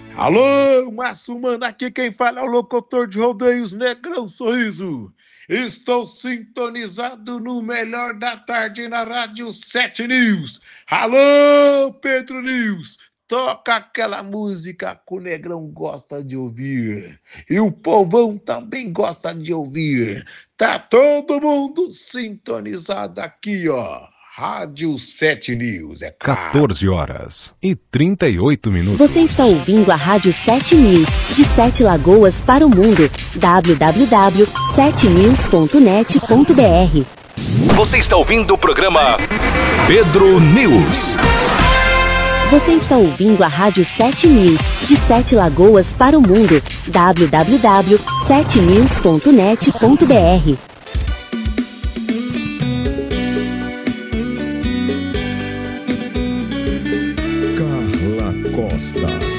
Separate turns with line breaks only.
Alô, Márcio Mano, aqui quem fala é o locutor de rodeios Negrão Sorriso. Estou sintonizado no melhor da tarde na Rádio 7 News. Alô, Pedro News, toca aquela música que o Negrão gosta de ouvir. E o povão também gosta de ouvir. Tá todo mundo sintonizado aqui, ó. Rádio 7 News, é claro.
14h38.
Você está ouvindo a Rádio 7 News, de 7 Lagoas para o mundo. www.7news.net.br.
Você está ouvindo o programa Pedro News.
Você está ouvindo a Rádio 7 News, de 7 Lagoas para o mundo. www.7news.net.br.
Carla Costa.